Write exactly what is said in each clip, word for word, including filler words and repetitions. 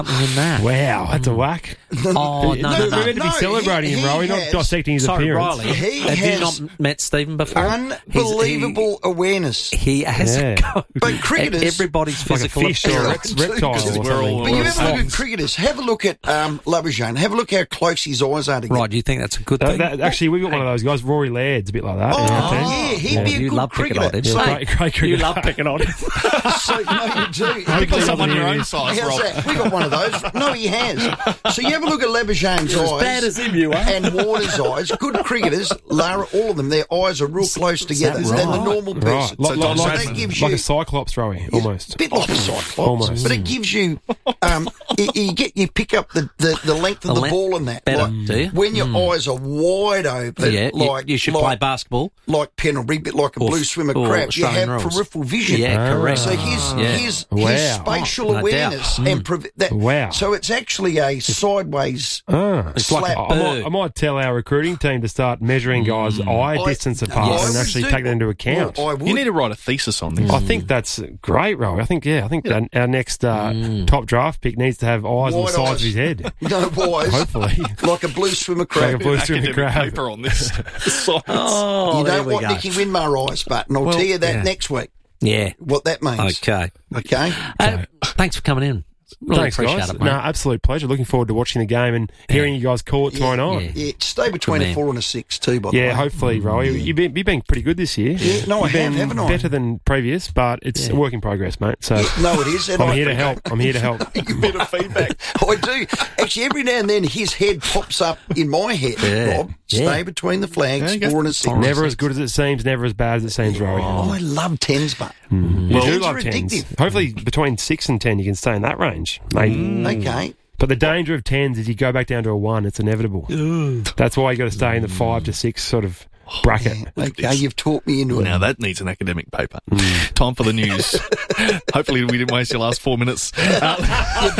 something in that. Wow, that's a whack. Oh, no, no, We're no. meant to be No, celebrating he- him, Rowie, he not has- dissecting his Sorry, appearance. Riley. He Have you has not met Stephen before? Unbelievable awareness. He has Yeah. a go. But cricketers- Everybody's Like a physical fish or a appearance. reptile or Because something. we're all- But you Well, ever look at songs. cricketers, have a look at um, Labuschagne, have a look how close his eyes are together. Right, do you think that's a good That- thing? that- actually, we've got one of those guys, Rory Laird's a bit like that. Oh, in our team. yeah, he'd be a You good love picking cricketer. on him. So, Yeah, great, great You cricketer. love picking on him. so, no, you do. Pick on someone doesn't your hear own you. size, How's Rob. that? We got one of those. No, he has. So you have a look at Labuschagne's You're as eyes. bad as him, you are. And Waters' eyes. Good cricketers, Lara, all of them, their eyes are real close together that than the right? normal Right, person. like, So like, Don like, that gives like you- a Cyclops, Rowie, almost. A bit like a Cyclops, Almost. but it gives you, um, you, you get you pick up the, the, the length of The the, length ball and that. better, like, do you? when your eyes are wide open, yeah, you- like you should like, play basketball. like Pendlebury, bit like a Or- blue swimmer or crab. You Australian have rules. peripheral vision. Yeah, Ah. correct. So his Yeah. his, Wow. his spatial Oh, no awareness doubt. and prev- that. Wow. So it's actually a sideways. Ah. It's like slap. a I might, bird. I might tell our recruiting team to start measuring guys' eye I- distance apart I and would actually do- take that into account. Well, I would. You need to write a thesis on this. I think that's great, Rowie. I think, yeah, I think that our next uh, top draft pick needs to have eyes on the Wide sides eyes. of his head. no wise. Hopefully. Like a blue swimmer Like crab. a blue swimming Academic crab. paper on this. Science. Oh, you there don't we want go. Nicky Winmar eyes, but and I'll Well, tell you that yeah. next week. Yeah. What that means. Okay. Okay. Uh, thanks for coming in. Really Thanks, appreciate guys. it, mate. No, absolute pleasure. Looking forward to watching the game and hearing you guys call it tomorrow night. Yeah, stay between Good a man. four and a six too. By the Yeah, way. hopefully, Rowie. You've been, you've been pretty good this year. Yeah, no, I You've been have, haven't I? better than previous, but it's Yeah. a work in progress, mate. So No, it is. And I'm I here to think- help. I'm here to help. A bit of feedback. I do. Actually, every now and then his head pops up in my head, Yeah. Rob. Yeah. Stay between the flags, There you go. four and a six. Never as good as it seems, never as bad as it seems, Rowie. Oh, I love tens, but You Well, do tens love are tens. addictive. Hopefully, between six and ten, you can stay in that range. Maybe. okay. But the danger of tens is you go back down to a one. It's inevitable. That's why you got to stay in the five to six sort of bracket. Okay, you've talked me into it. Now that needs an academic paper. Time for the news. Hopefully we didn't waste your last four minutes. Uh,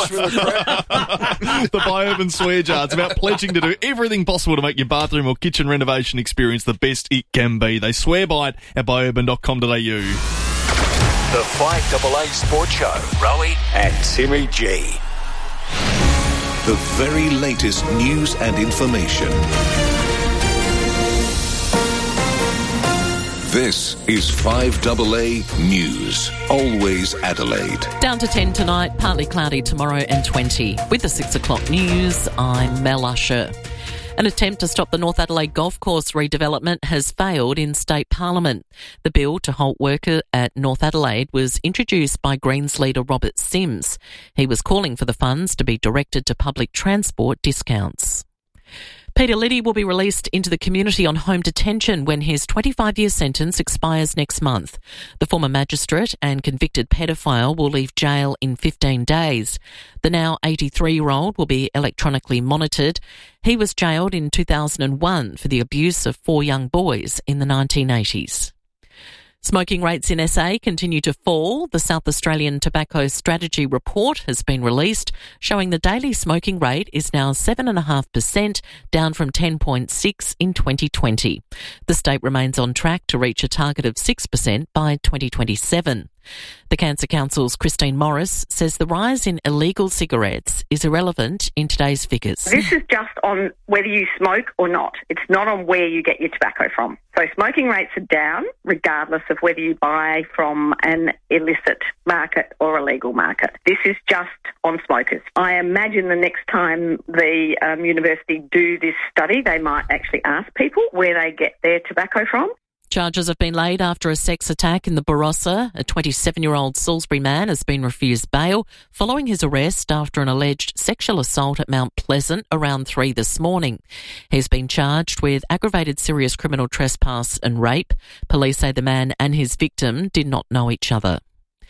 the Biourban Swear Jar. It's about pledging to do everything possible to make your bathroom or kitchen renovation experience the best it can be. They swear by it at biourban dot com dot a u. The five A A Sports Show. Rowie and Timmy G. The very latest news and information. This is five A A News. Always Adelaide. Down to ten tonight, partly cloudy tomorrow and twenty. With the six o'clock news, I'm Mel Usher. An attempt to stop the North Adelaide Golf Course redevelopment has failed in State Parliament. The bill to halt work at North Adelaide was introduced by Greens leader Robert Sims. He was calling for the funds to be directed to public transport discounts. Peter Liddy will be released into the community on home detention when his twenty-five-year sentence expires next month. The former magistrate and convicted paedophile will leave jail in fifteen days. The now eighty-three-year-old will be electronically monitored. He was jailed in two thousand one for the abuse of four young boys in the nineteen eighties. Smoking rates in S A continue to fall. The South Australian Tobacco Strategy Report has been released, showing the daily smoking rate is now seven point five percent, down from ten point six in twenty twenty. The state remains on track to reach a target of six percent by twenty twenty-seven. The Cancer Council's Christine Morris says the rise in illegal cigarettes is irrelevant in today's figures. This is just on whether you smoke or not. It's not on where you get your tobacco from. So smoking rates are down regardless of whether you buy from an illicit market or a legal market. This is just on smokers. I imagine the next time the um, university do this study, they might actually ask people where they get their tobacco from. Charges have been laid after a sex attack in the Barossa. A twenty-seven-year-old Salisbury man has been refused bail following his arrest after an alleged sexual assault at Mount Pleasant around three this morning. He's been charged with aggravated serious criminal trespass and rape. Police say the man and his victim did not know each other.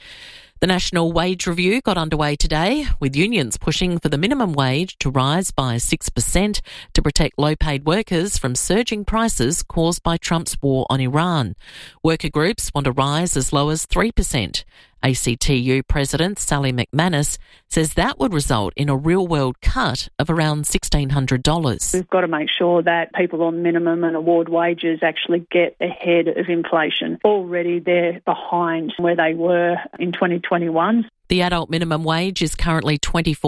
The National Wage Review got underway today, with unions pushing for the minimum wage to rise by six percent to protect low-paid workers from surging prices caused by Trump's war on Iran. Worker groups want a rise as low as three percent. A C T U President Sally McManus says that would result in a real-world cut of around sixteen hundred dollars. We've got to make sure that people on minimum and award wages actually get ahead of inflation. Already they're behind where they were in twenty twenty-one. The adult minimum wage is currently twenty-four